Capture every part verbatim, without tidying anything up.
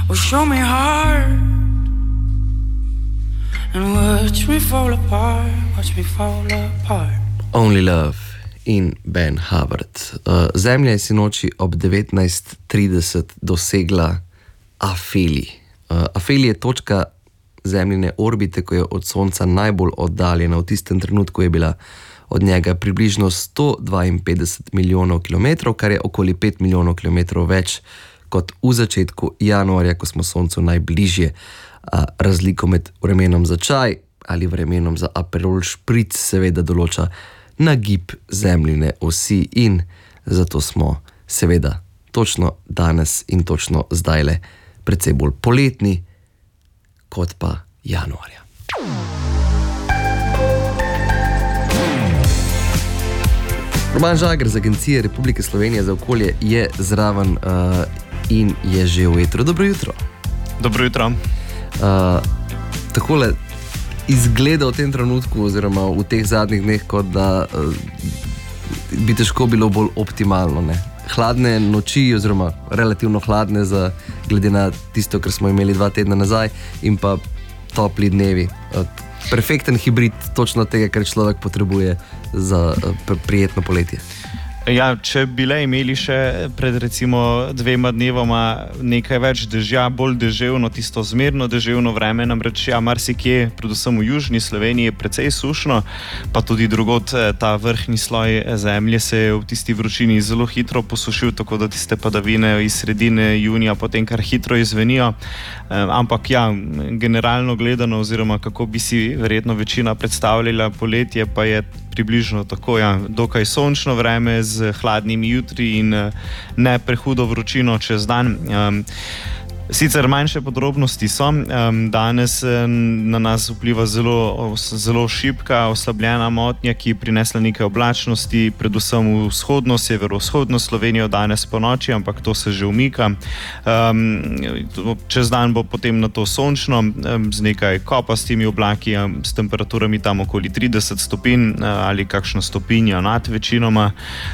or show me heart and watch me fall apart, watch me fall apart. Only Love in Ben Hubbard. Uh, Zemlja je sinoči ob devetnajst trideset dosegla Afeli. Uh, Afeli je točka Zemljine orbite, ko je od Sonca najbolj oddaljena. V tistem trenutku je bila od njega približno sto dvainpetdeset milijonov kilometrov, kar je okoli pet milijonov kilometrov več kot v začetku januarja, ko smo Soncu najbližje. Uh, razliko med vremenom za čaj ali vremenom za Aperol Spritz seveda določa nagib Zemljine osi in zato smo seveda točno danes in točno zdajle precej bolj poletni kot pa januarja. Roman Žagar z Agencije Republike Slovenije za okolje je zraven uh, in je že v etru. Dobro jutro. Dobro jutro. Uh, takole izgleda v tem trenutku oziroma v teh zadnjih dneh, kot da uh, bi težko bilo bolj optimalno, ne? Hladne noči oziroma relativno hladne za, glede na tisto, kar smo imeli dva tedna nazaj, in pa topli dnevi. Uh, perfekten hibrid točno tega, kar človek potrebuje za uh, prijetno poletje. Ja, če bi le imeli še pred recimo dvema dnevoma nekaj več dežja, bolj deževno, tisto zmerno deževno vreme, namreč ja, marsikje, predvsem v južni Sloveniji, je precej sušno, pa tudi drugod ta vrhnji sloj zemlje se je v tisti vročini zelo hitro posušil, tako da tiste padavine iz sredine junija potem kar hitro izvenijo. Ampak ja, generalno gledano, oziroma kako bi si verjetno večina predstavljala poletje, pa je približno tako, ja, dokaj sončno vreme z hladnimi jutri in ne prehudo vročino čez dan. Um, Sicer manjše podrobnosti so, danes na nas vpliva zelo, zelo šibka, oslabljena motnja, ki je prinesla nekaj oblačnosti, predvsem v vzhodno, severovzhodno Slovenijo danes po noči, ampak to se že umika. Čez dan bo potem na to sončno, z nekaj kopastimi oblaki, s temperaturami tam okoli trideset stopinj ali kakšno stopinjo nad večinoma.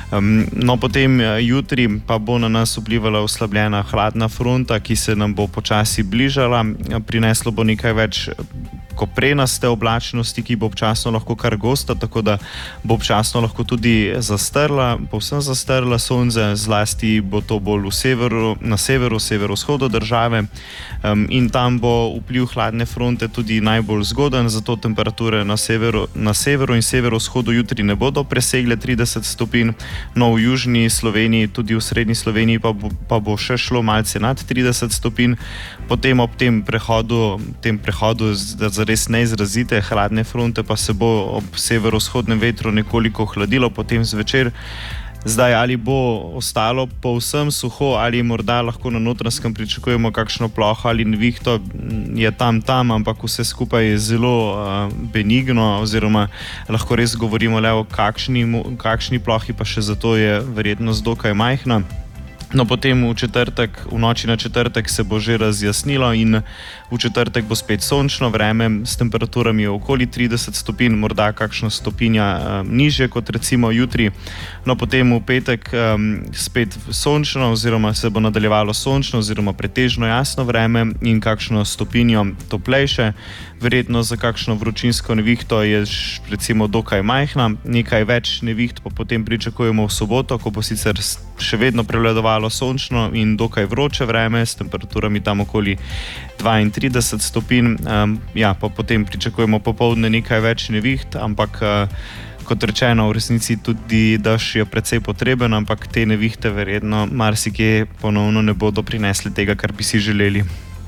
No, potem jutri pa bo na nas vplivala oslabljena hladna fronta, ki se nam bo počasi bližala, prineslo bo nekaj več koprenaste oblačnosti, ki bo občasno lahko kar gosta, tako da bo občasno lahko tudi zastrla, povsem zastrla sonce, zlasti bo to bolj v severu, na severu, severovzhodu države, um, in tam bo vpliv hladne fronte tudi najbolj zgoden, zato temperature na severu, na severu in severovzhodu jutri ne bodo presegle trideset stopinj, no v južni Sloveniji, tudi v srednji Sloveniji pa bo, pa bo še šlo malce nad trideset stopinj, potem ob tem prehodu, tem prehodu za res neizrazite hladne fronte pa se bo ob severovzhodnem vetru nekoliko hladilo potem zvečer. Zdaj, ali bo ostalo povsem suho ali morda lahko na Notranjskem pričakujemo kakšno ploho ali nevihto, je tam tam, ampak vse skupaj je zelo uh, benigno, oziroma lahko res govorimo le o kakšni, kakšni plohi, pa še zato je verjetnost dokaj majhna. No, potem v četrtek, v noči na četrtek se bo že razjasnilo in v četrtek bo spet sončno vreme s temperaturami okoli trideset stopinj, morda kakšna stopinja um, nižje kot recimo jutri. No, potem v petek um, spet sončno oziroma se bo nadaljevalo sončno oziroma pretežno jasno vreme in kakšno stopinjo toplejše. Verjetno za kakšno vročinsko nevihto je recimo dokaj majhna, nekaj več neviht pa potem pričakujemo v soboto, ko bo sicer še vedno prevladovalo sončno in dokaj vroče vreme s temperaturami tam okoli dvaintrideset stopinj. Um, ja, pa potem pričakujemo popoldne nekaj več neviht, ampak uh, kot rečeno, v resnici tudi dež je precej potreben, ampak te nevihte verjetno marsikje ponovno ne bodo prinesli tega, kar bi si želeli.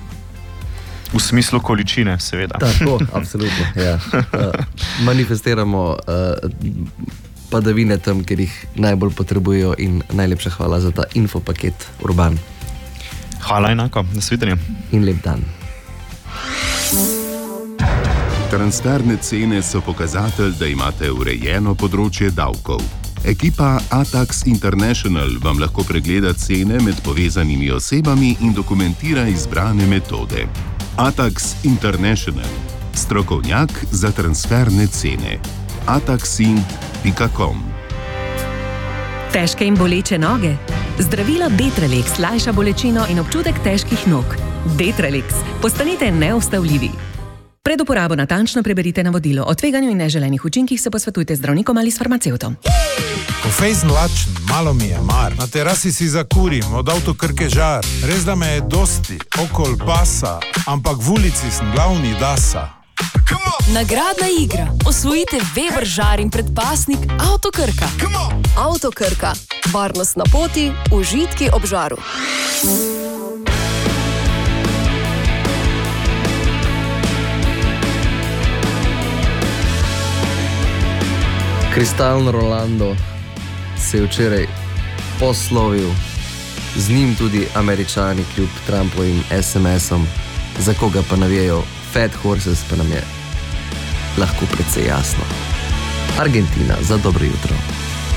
V smislu količine, seveda. Tako, absolutno, ja. Uh, manifestiramo uh, padavine tam, kjer jih najbolj potrebujejo in najlepša hvala za ta infopaket, Urban. Hvala enako, nasvidenje. In lep dan. Transferne cene so pokazatelj, da imate urejeno področje davkov. Ekipa Atax International vam lahko pregleda cene med povezanimi osebami in dokumentira izbrane metode. Atax International, strokovnjak za transferne cene. ataxint pika com Težke in boleče noge? Zdravilo Detralex lajša bolečino in občutek težkih nog. Detralex. Postanite neustavljivi. Pred uporabo natančno preberite navodilo. O tveganju in neželenih učinkih se posvetujte z zdravnikom ali s farmacevtom. Ko fejs mlačen, malo mi je mar. Na terasi si zakurim, od avto Krke žar. Res da me je dosti, okol pasa, ampak v ulici sem glavni dasa. Nagradna igra. Osvojite Weber žar in predpasnik Avto Krka. Avto Krka. Varnost na poti, užitki ob žaru. Cristiano Ronaldo se je včeraj poslovil, z njim tudi Američani kljub Trumpovim es em esom, za koga pa navijajo Fat Horses, pa nam je lahko precej jasno. Argentina, za dobro jutro.